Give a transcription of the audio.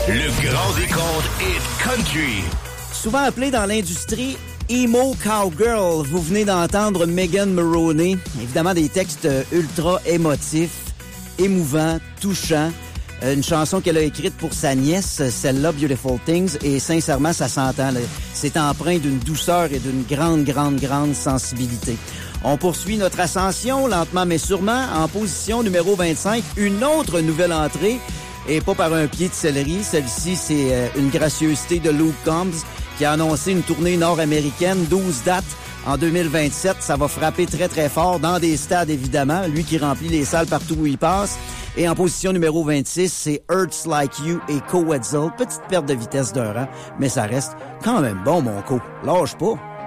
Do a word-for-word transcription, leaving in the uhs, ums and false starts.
Le grand décompte Hit Country. Souvent appelé dans l'industrie Emo Cowgirl, vous venez d'entendre Megan Moroney. Évidemment, des textes ultra émotifs, émouvants, touchants. Une chanson qu'elle a écrite pour sa nièce, celle-là, Beautiful Things, et sincèrement, ça s'entend. Là. C'est empreint d'une douceur et d'une grande, grande, grande sensibilité. On poursuit notre ascension, lentement mais sûrement, en position numéro vingt-cinq, une autre nouvelle entrée, et pas par un pied de céleri. Celle-ci, c'est une gracieuseté de Luke Combs, qui a annoncé une tournée nord-américaine, douze dates en deux mille vingt-sept. Ça va frapper très, très fort dans des stades, évidemment. Lui qui remplit les salles partout où il passe. Et en position numéro vingt-six, c'est Hurts Like You et Co Wetzel. Petite perte de vitesse d'un rang, mais ça reste quand même bon, mon co. Lâche pas.